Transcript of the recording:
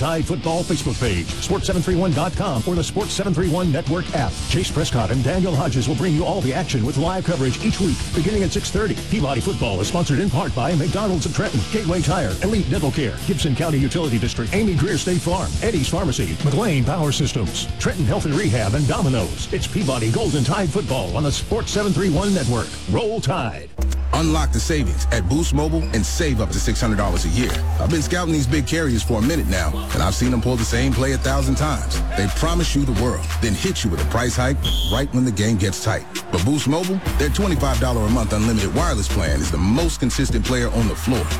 Tide Football Facebook page, sports731.com, or the Sports 731 Network app. Chase Prescott and Daniel Hodges will bring you all the action with live coverage each week, beginning at 6:30. Peabody Football is sponsored in part by McDonald's of Trenton, Gateway Tire, Elite Dental Care, Gibson County Utility District, Amy Greer State Farm, Eddie's Pharmacy, McLean Power Systems, Trenton Health and Rehab, and Domino's. It's Peabody Golden Tide Football on the Sports 731 Network. Roll Tide. Unlock the savings at Boost Mobile and save up to $600 a year. I've been scouting these big carriers for a minute now, and I've seen them pull the same play 1,000 times. They promise you the world, then hit you with a price hike right when the game gets tight. But Boost Mobile, their $25 a month unlimited wireless plan is the most consistent player on the floor.